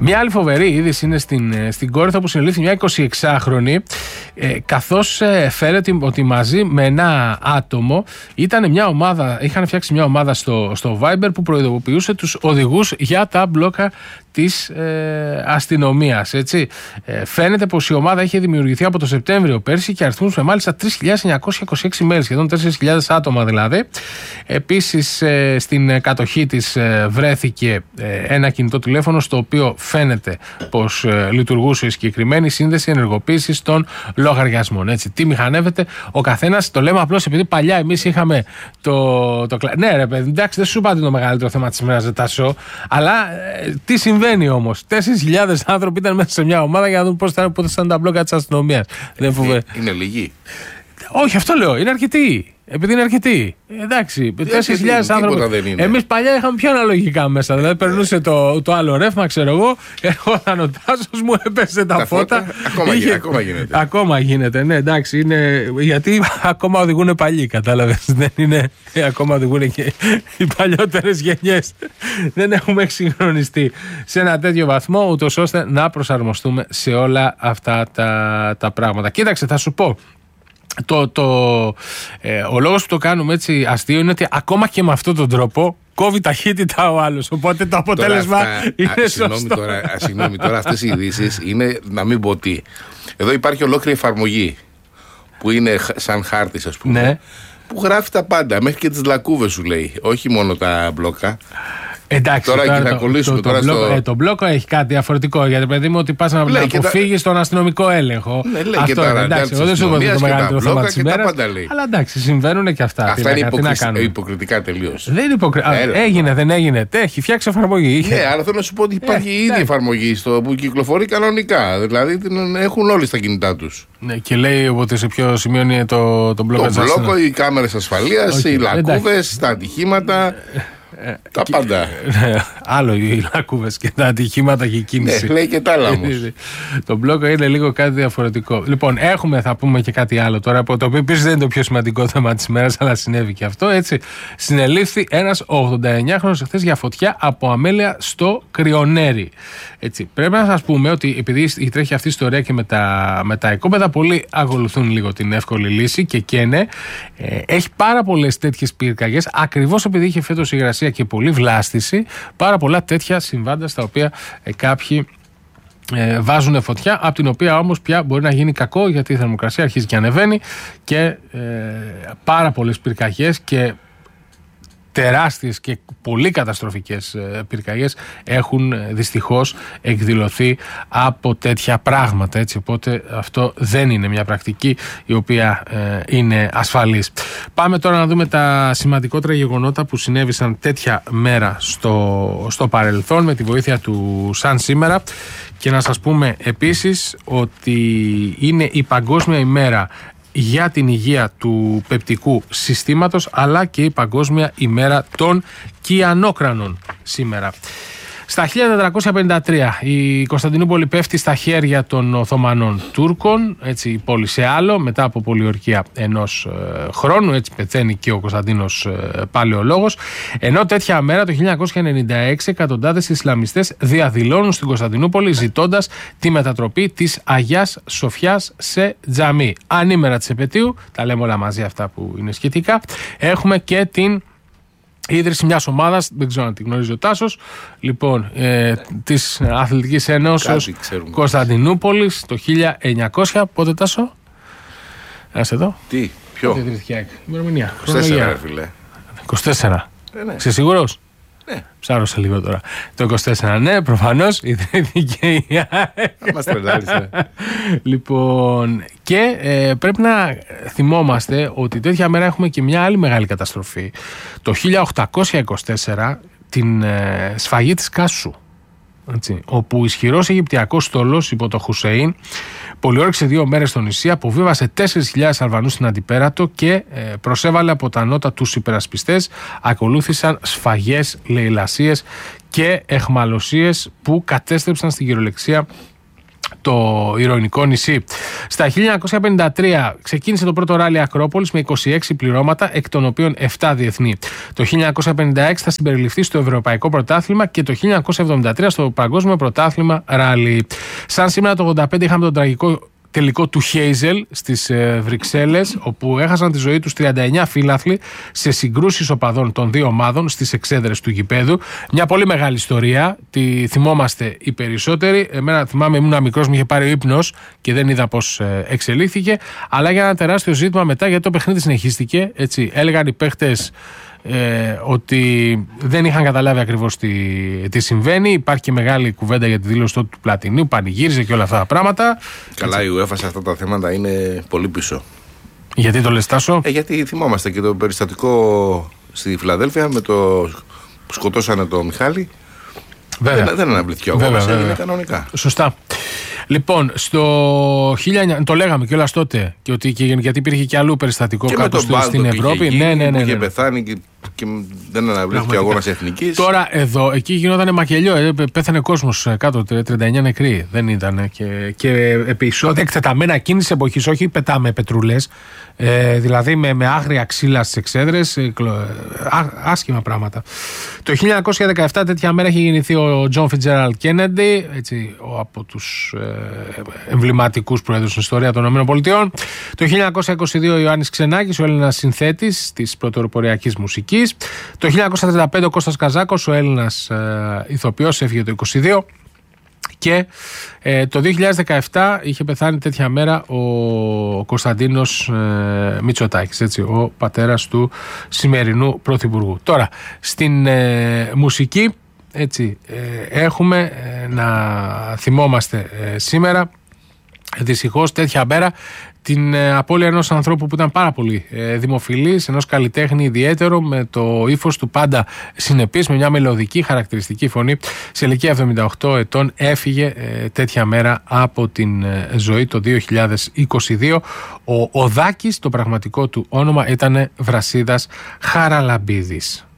Μια άλλη φοβερή είδηση είναι στην Κόρινθο, που συνελήφθη μια 26χρονη, καθώς φέρεται ότι μαζί με ένα άτομο είχαν φτιάξει μια ομάδα στο Viber που προειδοποιούσε τους οδηγούς για τα μπλόκα της αστυνομίας. Φαίνεται πως η ομάδα είχε δημιουργηθεί από το Σεπτέμβριο πέρσι και αριθμούσε μάλιστα 3.926 μέρες, σχεδόν 4.000 άτομα δηλαδή. Επίσης στην κατοχή της βρέθηκε ένα κινητό τηλέφωνο, στο οποίο φαίνεται πως λειτουργούσε η συγκεκριμένη σύνδεση ενεργοποίησης των λογαριασμών. Τι μηχανεύεται ο καθένας. Το λέμε απλώς επειδή παλιά εμείς είχαμε ναι ρε παιδί, εντάξει, δεν σου είπα ότι είναι το μεγαλύτερο θέμα της ημέρας, δεν τάσω, αλλά τι συμβαίνει όμως? 4.000 άνθρωποι ήταν μέσα σε μια ομάδα για να δουν πώς θα ήταν τα μπλόκα της αστυνομίας. Είναι λίγοι. Όχι, αυτό λέω. Είναι αρκετοί. Επειδή είναι αρκετοί. Εντάξει, 4.000 άνθρωποι. Εμείς παλιά είχαμε πιο αναλογικά μέσα. Δηλαδή περνούσε το άλλο ρεύμα, ξέρω εγώ, ερχόταν ο Τάσος, μου έπεσε τα φώτα. Ακόμα γίνεται. Ακόμα γίνεται, ναι, εντάξει. Γιατί ακόμα οδηγούν παλιοί, κατάλαβες. Δεν είναι. Ακόμα οδηγούν και οι παλιότερες γενιές. Δεν έχουμε εξυγχρονιστεί σε ένα τέτοιο βαθμό, ούτως ώστε να προσαρμοστούμε σε όλα αυτά τα πράγματα. Κοίταξε, θα σου πω. Ο λόγος που το κάνουμε έτσι αστείο είναι ότι ακόμα και με αυτόν τον τρόπο κόβει ταχύτητα ο άλλος. Οπότε το αποτέλεσμα είναι σωστό. Συγγνώμη, τώρα αυτές οι ειδήσεις είναι, να μην πω τι. Εδώ υπάρχει ολόκληρη εφαρμογή που είναι σαν χάρτης, ας πούμε, ναι, που γράφει τα πάντα, μέχρι και τις λακκούβες σου λέει, όχι μόνο τα μπλόκα. Εντάξει, το μπλόκο έχει κάτι διαφορετικό. Γιατί παιδί μου, ότι πας να αποφύγεις τον αστυνομικό έλεγχο. Ναι, λέει αυτό είναι, εντάξει. Εγώ δεν σου είπα το μεγαλύτερο θέμα της ημέρας. Αλλά εντάξει, συμβαίνουν και αυτά. Αυτά είναι υποκριτικά τελείως. Δεν είναι υποκριτικά. Έγινε, δεν έγινε. Έχει φτιάξει εφαρμογή. Ναι, αλλά θέλω να σου πω ότι υπάρχει ήδη εφαρμογή που κυκλοφορεί κανονικά. Δηλαδή την έχουν όλοι στα κινητά τους. Και λέει ότι σε ποιο σημείο είναι το μπλόκο. Το μπλόκο, οι κάμερες ασφαλείας, οι λακκούβες, τα ατυχήματα. Τα πάντα. Άλλο οι λάκκουβες και τα ατυχήματα και η κίνηση. Ναι, λέει και τα άλλα όμως. Το μπλόκο είναι λίγο κάτι διαφορετικό. Λοιπόν, θα πούμε και κάτι άλλο τώρα, το οποίο επίσης δεν είναι το πιο σημαντικό θέμα της ημέρας, αλλά συνέβη και αυτό. Συνελήφθη ένας 89χρονος εχθές για φωτιά από αμέλεια στο Κρυονέρι. Πρέπει να σας πούμε ότι επειδή τρέχει αυτή η ιστορία και με τα οικόπεδα, πολλοί ακολουθούν λίγο την εύκολη λύση και καίνε. Έχει πάρα πολλές τέτοιες πυρκαγιές, ακριβώς επειδή είχε φέτος υγρασία και πολλή βλάστηση, πάρα πολλά τέτοια συμβάντα στα οποία κάποιοι βάζουν φωτιά, από την οποία όμως πια μπορεί να γίνει κακό, γιατί η θερμοκρασία αρχίζει και ανεβαίνει και πάρα πολλές πυρκαγιές και τεράστιες και πολύ καταστροφικές πυρκαγιές έχουν δυστυχώς εκδηλωθεί από τέτοια πράγματα. Οπότε αυτό δεν είναι μια πρακτική η οποία είναι ασφαλής. Πάμε τώρα να δούμε τα σημαντικότερα γεγονότα που συνέβησαν τέτοια μέρα στο παρελθόν με τη βοήθεια του Σαν σήμερα, και να σας πούμε επίσης ότι είναι η Παγκόσμια ημέρα για την υγεία του πεπτικού συστήματος, αλλά και η Παγκόσμια ημέρα των κυανόκρανων σήμερα. Στα 1453 η Κωνσταντινούπολη πέφτει στα χέρια των Οθωμανών Τούρκων, η πόλη σε άλλο, μετά από πολιορκία ενός χρόνου, πεθαίνει και ο Κωνσταντίνος Παλαιολόγος. Ενώ τέτοια μέρα το 1996 εκατοντάδες Ισλαμιστές διαδηλώνουν στην Κωνσταντινούπολη ζητώντας τη μετατροπή της Αγιάς Σοφιάς σε τζαμί. Ανήμερα της επετείου, τα λέμε όλα μαζί αυτά που είναι σχετικά, έχουμε και την ίδρυση μιας ομάδας, δεν ξέρω αν την γνωρίζει ο Τάσος, της Αθλητικής Ενώσεως Κωνσταντινούπολης το 1900. Πότε, Τάσο? Ας εδώ. Τι, ποιο? Πότε ιδρύθηκε? Ημερομηνία. 24, φίλε. 24. Ναι. Είσαι σίγουρος? Ναι. Ψάρωσα λίγο τώρα. Το 24, ναι, προφανώς ιδρύθηκε η ΑΕΚ. Μας τρελάρισε. Λοιπόν, και πρέπει να θυμόμαστε ότι τέτοια μέρα έχουμε και μια άλλη μεγάλη καταστροφή. Το 1824, την σφαγή της Κάσου. Όπου ισχυρός Αιγυπτιακός στόλος υπό το Χουσέιν πολιόρκησε 2 μέρες στο νησί, αποβίβασε 4.000 Αλβανούς στην Αντιπέρατο και προσέβαλε από τα νότα τους υπερασπιστές. Ακολούθησαν σφαγές, λαιλασίες και εχμαλωσίες που κατέστρεψαν στην κυριολεξία το ηρωινικό νησί. Στα 1953 ξεκίνησε το πρώτο ράλι Ακρόπολης με 26 πληρώματα, εκ των οποίων 7 διεθνή. Το 1956 θα συμπεριληφθεί στο Ευρωπαϊκό Πρωτάθλημα και το 1973 στο Παγκόσμιο Πρωτάθλημα Ράλι. Σαν σήμερα το 1985 είχαμε τον τραγικό τελικό του Χέιζελ στις Βρυξέλλες, όπου έχασαν τη ζωή τους 39 φύλαθλοι σε συγκρούσεις οπαδών των δύο ομάδων στις εξέδρες του γηπέδου. Μια πολύ μεγάλη ιστορία, τη θυμόμαστε οι περισσότεροι. Εμένα θυμάμαι, ήμουν μικρός, μου είχε πάρει ο ύπνος και δεν είδα πώς εξελίχθηκε. Αλλά για ένα τεράστιο ζήτημα μετά, γιατί το παιχνίδι συνεχίστηκε. Έτσι, έλεγαν οι παίχτες ότι δεν είχαν καταλάβει ακριβώς τι συμβαίνει. Υπάρχει και μεγάλη κουβέντα για τη δήλωση του Πλατινίου, πανηγύριζε και όλα αυτά τα πράγματα. Καλά, η UEFA σε αυτά τα θέματα είναι πολύ πίσω. Γιατί το λες, Τάσο? Γιατί θυμόμαστε και το περιστατικό στη Φιλαδέλφια με το που σκοτώσανε τον Μιχάλη. Δεν αναβλήθηκε ο αγώνας, έγινε κανονικά. Σωστά. Λοιπόν, το λέγαμε κιόλας τότε, γιατί υπήρχε και αλλού περιστατικό και κάτω στην Ευρώπη. Ναι. Είχε πεθάνει και δεν αναβλήθηκε ο αγώνας εθνικής. Τώρα εδώ, εκεί γινόταν μακελιό. Πέθανε κόσμος κάτω, 39 νεκροί. Δεν ήταν. Και επεισόδια εκτεταμένα εκείνης της εποχής, όχι πετάμε πετρούλες. Δηλαδή με άγρια ξύλα στις εξέδρες, άσχημα πράγματα. Το 1917 τέτοια μέρα έχει γεννηθεί ο Τζον Φιτζέραλντ Κέννεντι, από τους εμβληματικούς πρόεδρους στην ιστορία των ΗΠΑ. Το 1922 ο Ιωάννης Ξενάκης, ο Έλληνας συνθέτης της πρωτοποριακής μουσικής. Το 1935 ο Κώστας Καζάκος, ο Έλληνας ηθοποιός, έφυγε το 1922. Και το 2017 είχε πεθάνει τέτοια μέρα ο Κωνσταντίνος Μητσοτάκης, ο πατέρας του σημερινού πρωθυπουργού. Τώρα, στην μουσική, έχουμε να θυμόμαστε σήμερα, δυστυχώς τέτοια μέρα, την απώλεια ενός ανθρώπου που ήταν πάρα πολύ δημοφιλής, ενός καλλιτέχνη ιδιαίτερο, με το ύφος του πάντα συνεπής, με μια μελωδική χαρακτηριστική φωνή. Σε ηλικία 78 ετών έφυγε τέτοια μέρα από την ζωή το 2022. Ο Δάκης, το πραγματικό του όνομα ήταν Βρασίδας Χαραλαμπίδης.